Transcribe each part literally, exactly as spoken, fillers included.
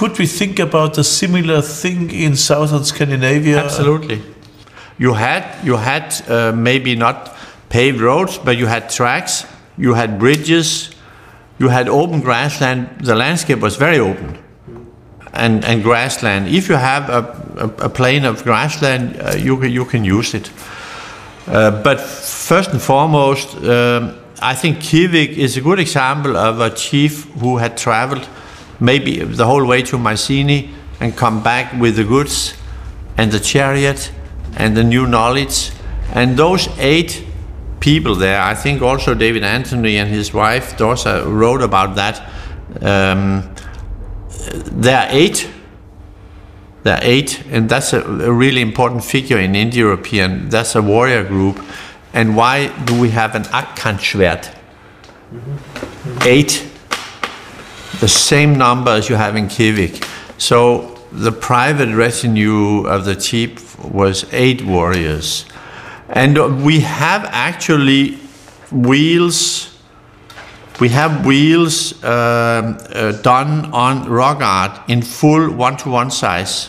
could we think about a similar thing in southern Scandinavia? Absolutely. You had, you had uh, maybe not paved roads, but you had tracks, you had bridges, you had open grassland. The landscape was very open. And, and grassland. If you have a, a, a plain of grassland, uh, you, you can use it. Uh, but first and foremost, um, I think Kivik is a good example of a chief who had traveled maybe the whole way to Mycenae and come back with the goods and the chariot and the new knowledge. And those eight people there, I think also David Anthony and his wife Dorsa wrote about that. Um, there are eight. There are eight, and that's a, a really important figure in Indo-European. That's a warrior group. And why do we have an Akhand-sværd? Mm-hmm. Eight. The same number as you have in Kivik. So the private retinue of the chief was eight warriors. And we have actually wheels, we have wheels uh, uh, done on rock art in full one-to-one size.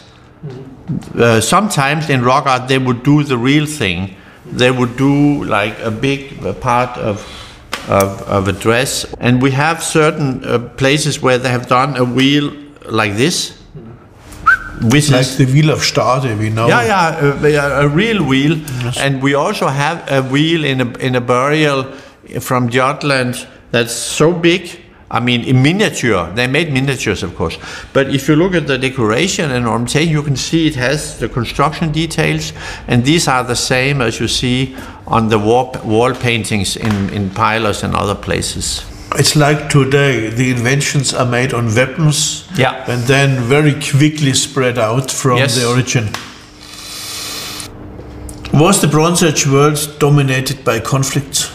Uh, sometimes in rock art they would do the real thing. They would do like a big part of Of, of a dress, and we have certain uh, places where they have done a wheel like this, which like is the wheel of Stade, we know. Yeah, yeah, a, a real wheel, yes. And we also have a wheel in a in a burial from Jutland that's so big. I mean, in miniature. They made miniatures, of course. But if you look at the decoration and ornamentation, you can see it has the construction details, and these are the same as you see on the wall, wall paintings in, in Pylos and other places. It's like today, the inventions are made on weapons, yeah. and then very quickly spread out from yes. the origin. Was the Bronze Age world dominated by conflicts?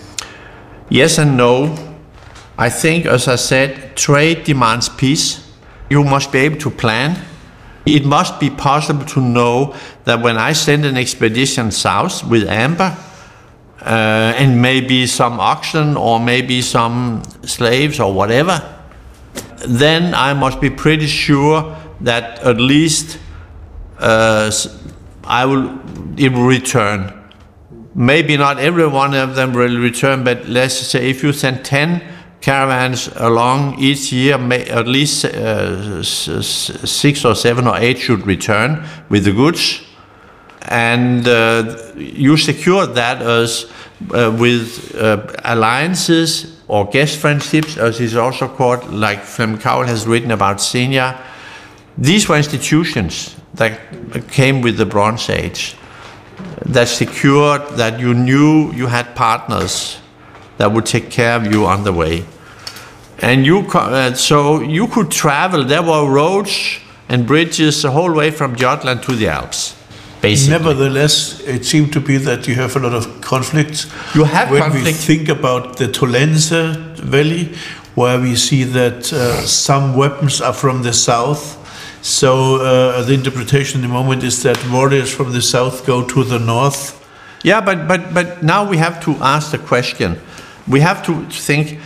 Yes and no. I think, as I said, trade demands peace. You must be able to plan. It must be possible to know that when I send an expedition south with amber, uh, and maybe some oxen or maybe some slaves or whatever, then I must be pretty sure that at least uh, I will, it will return. Maybe not every one of them will return, but let's say if you send ten caravans along each year, at least uh, six or seven or eight should return with the goods. And uh, you secure that as uh, with uh, alliances or guest friendships, as is also called, like Flemming Cowell has written about Xenia. These were institutions that came with the Bronze Age, that secured that you knew you had partners that would take care of you on the way. And you, uh, so you could travel. There were roads and bridges the whole way from Jutland to the Alps, basically. Nevertheless, it seemed to be that you have a lot of conflicts. You have when conflict. we think about the Tolense Valley, where we see that uh, some weapons are from the south. So uh, the interpretation at the moment is that warriors from the south go to the north. Yeah, but, but, but now we have to ask the question. We have to think,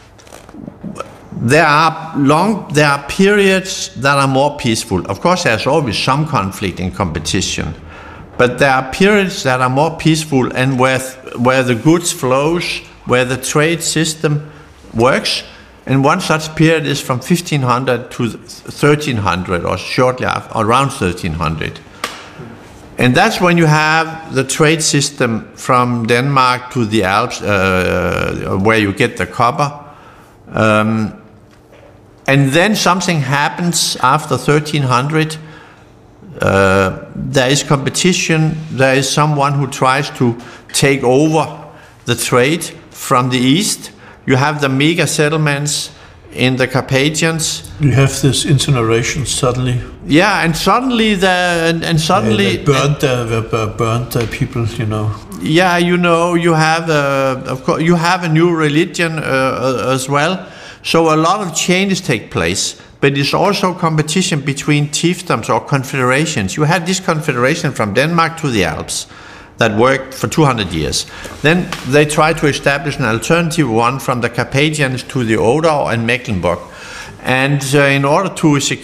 there are long, there are periods that are more peaceful. Of course, there's always some conflict and competition, but there are periods that are more peaceful and where, where the goods flows, where the trade system works. And one such period is from fifteen hundred to thirteen hundred, or shortly after, around thirteen hundred. And that's when you have the trade system from Denmark to the Alps, uh, where you get the copper. Um, and then something happens after thirteen hundred. Uh, there is competition. There is someone who tries to take over the trade from the east. You have the mega settlements in the Carpathians. You have this incineration suddenly. Yeah, and suddenly the and, and suddenly yeah, they burnt the burnt the people, you know. Yeah, you know, you have a, of course you have a new religion uh, as well. So a lot of changes take place, but it's also competition between chiefdoms or confederations. You had this confederation from Denmark to the Alps that worked for two hundred years. Then they tried to establish an alternative one from the Carpathians to the Oder and Mecklenburg. And uh, in order to secure